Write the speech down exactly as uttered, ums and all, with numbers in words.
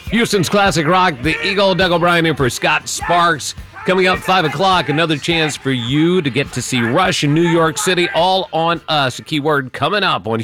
Houston's Classic Rock, the Eagle, Doug O'Brien in for Scott Sparks. Coming up five o'clock, another chance for you to get to see Rush in New York City, all on us. A keyword coming up on